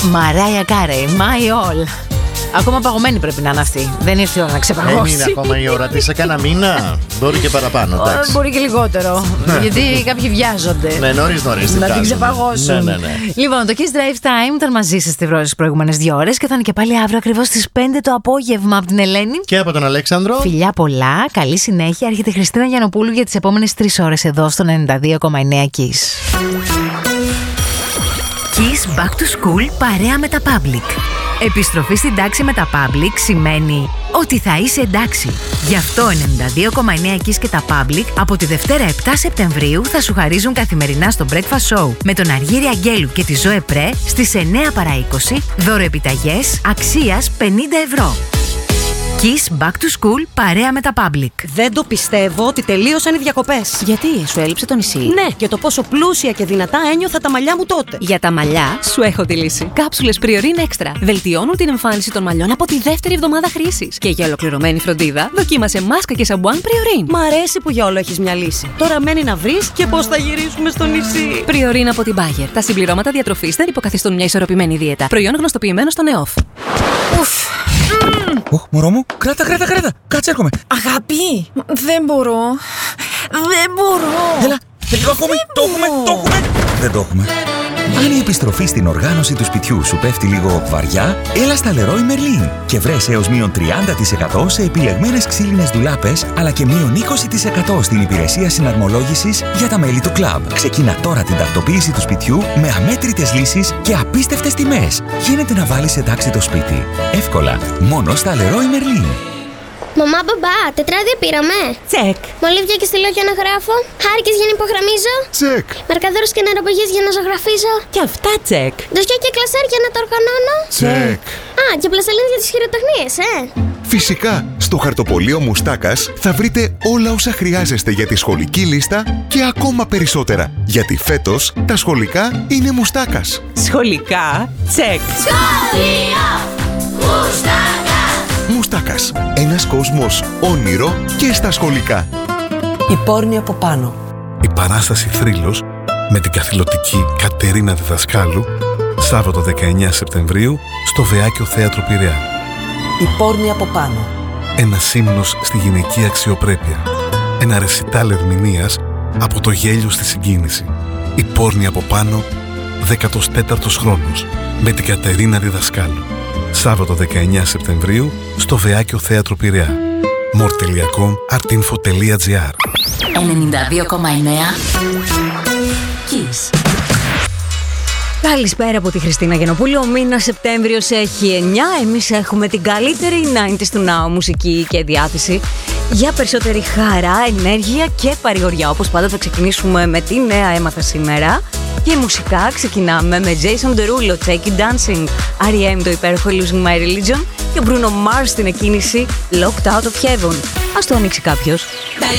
Μαράια Κάρεϊ, My All. Ακόμα παγωμένη πρέπει να είναι αυτή. Δεν ήρθε η ώρα να ξεπαγώσει. Δεν είναι ακόμα η ώρα τη. Σε κάνα μήνα. Μπορεί και παραπάνω. Εντάξει. Μπορεί και λιγότερο. Γιατί κάποιοι βιάζονται. Ναι, νωρίς. Να την ξεπαγώσουν. Ναι. Λοιπόν, το Kiss Drive Time ήταν μαζί σας τις προηγούμενες 2 ώρες και θα είναι και πάλι αύριο ακριβώς στις 5 το απόγευμα από την Ελένη και από τον Αλέξανδρο. Φιλιά πολλά, καλή συνέχεια. Έρχεται η Χριστίνα Γιαννοπούλου για τις επόμενες 3 ώρες εδώ στο 92,9 Kiss. Kiss Back to School παρέα με τα Public. Επιστροφή στην τάξη με τα Public σημαίνει ότι θα είσαι εντάξει. Γι' αυτό 92,9 Kiss και τα Public από τη Δευτέρα 7 Σεπτεμβρίου θα σου χαρίζουν καθημερινά στο Breakfast Show με τον Αργύρη Αγγέλου και τη Ζωέ Πρέ στις 9 παρά 20 δωροεπιταγές αξίας 50 ευρώ. Kiss Back to School παρέα με τα Public. Δεν το πιστεύω ότι τελείωσαν οι διακοπές. Γιατί, σου έλειψε το νησί? Ναι, και το πόσο πλούσια και δυνατά ένιωθα τα μαλλιά μου τότε. Για τα μαλλιά σου έχω τη λύση. Κάψουλες Priorin Extra βελτιώνουν την εμφάνιση των μαλλιών από τη δεύτερη εβδομάδα χρήσης. Και για ολοκληρωμένη φροντίδα, δοκίμασε μάσκα και σαμπουάν Priorin. Μ' αρέσει που για όλο έχεις μια λύση. Τώρα μένει να βρεις και πώς θα γυρίσουμε στο νησί. Priorin από την Bayer. Τα συμπληρώματα διατροφής δεν υποκαθιστούν μια ισορροπημένη δίαιτα. Προϊόν γνωστοποιημένο στο ΕΟΦ. Μωρό μου, κράτα. Κάτσε, έρχομαι. Αγάπη, δεν μπορώ. Έλα, λίγο ακόμη. Το έχουμε. Δεν το έχουμε. Αν η επιστροφή στην οργάνωση του σπιτιού σου πέφτει λίγο βαριά, έλα στα Leroy Merlin και βρες έως μείον 30% σε επιλεγμένες ξύλινες ντουλάπες, αλλά και μείον 20% στην υπηρεσία συναρμολόγησης για τα μέλη του κλαμπ. Ξεκίνα τώρα την τακτοποίηση του σπιτιού με αμέτρητες λύσεις και απίστευτες τιμές. Γίνεται να βάλεις σε τάξη το σπίτι. Εύκολα, μόνο στα Leroy Merlin. Μαμά, μπαμπά, τετράδια πήραμε. Τσεκ. Μολύβια και στυλό για να γράφω. Χάρηκες για να υπογραμμίζω. Τσεκ. Μαρκαδόρους και νεροπαγές για να ζωγραφίζω. Και αυτά τσεκ. Ντοσιά και κλασέρ για να τα οργανώνω. Τσεκ. Α, και πλαστελίνες για τις χειροτεχνίες, Φυσικά, στο χαρτοπολείο Μουστάκας θα βρείτε όλα όσα χρειάζεστε για τη σχολική λίστα και ακόμα περισσότερα. Γιατί φέτος τα σχολικά είναι Μουστάκας. Σχολικά τσεκ. Σχολείο Μουστάκα. Μουστάκας. Ένας κόσμος όνειρο και στα σχολικά. Η πόρνη από πάνω. Η παράσταση Θρύλος με την καθηλωτική Κατερίνα Διδασκάλου Σάββατο 19 Σεπτεμβρίου στο Βεάκιο Θέατρο Πειραιά. Η πόρνη από πάνω. Ένας ύμνος στη γυναική αξιοπρέπεια. Ένα ρεσιτάλ ερμηνείας από το γέλιο στη συγκίνηση. Η πόρνη από πάνω, 14ος χρόνος με την Κατερίνα Διδασκάλου. Σάββατο 19 Σεπτεμβρίου στο Βεάκιο Θέατρο Πειραιά. more.com.artinfo.gr 92,9 Kiss. Καλησπέρα από τη Χριστίνα Γιαννοπούλου. Ο μήνας Σεπτέμβριος έχει 9. Εμείς έχουμε την καλύτερη 90s του Now μουσική και διάθεση για περισσότερη χαρά, ενέργεια και παρηγοριά. Όπως πάντα θα ξεκινήσουμε με τη νέα έμαθα σήμερα. Και μουσικά ξεκινάμε με Jason Derulo, Take It Dancing, R.E.M. το υπέροχο Losing My Religion και Bruno Mars στην εκκίνηση Locked Out of Heaven. Ας το ανοίξει κάποιος.